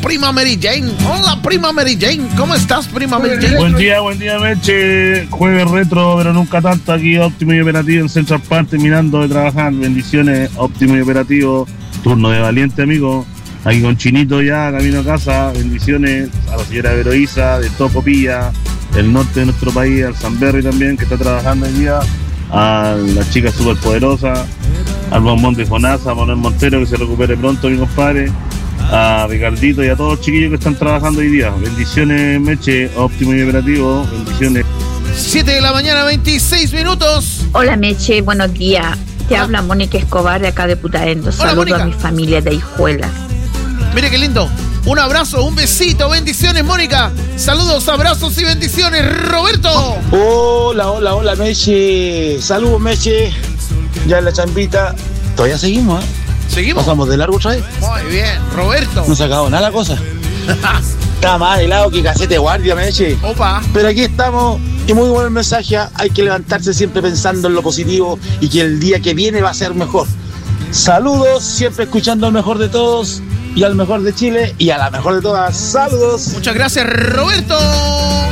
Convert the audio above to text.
prima Mary Jane. Hola, prima Mary Jane. ¿Cómo estás, prima Mary Jane? Buen día, Meche. Jueves retro, pero nunca tanto. Aquí óptimo y operativo en Central Park, terminando de trabajar. Bendiciones, óptimo y operativo. Turno de valiente, amigo. Aquí con Chinito ya, camino a casa. Bendiciones a la señora Veroísa de Tocopilla, el norte de nuestro país, al Sanberry también, que está trabajando hoy día. A la chica superpoderosa, al bombón de Jonasa, a Manuel Montero, que se recupere pronto, mi compadre. A Ricardito y a todos los chiquillos que están trabajando hoy día. Bendiciones, Meche, óptimo y operativo. Bendiciones. 7 de la mañana, 26 minutos. Hola, Meche, buenos días. Te habla Mónica Escobar de acá de Putaendo. Saludos a mi familia de Hijuelas. Mire qué lindo. Un abrazo, un besito, bendiciones, Mónica. Saludos, abrazos y bendiciones, Roberto. Hola, Meche. Saludos, Meche. Ya en la chambita. Todavía seguimos, ¿eh? ¿Seguimos? Pasamos de largo otra vez. Muy bien, Roberto. No se ha acabado nada la cosa. Está más helado que casete guardia, Meche. Opa. Pero aquí estamos. Y muy buen mensaje. Hay que levantarse siempre pensando en lo positivo y que el día que viene va a ser mejor. Saludos, siempre escuchando al mejor de todos y al mejor de Chile y a la mejor de todas. Saludos. Muchas gracias, Roberto.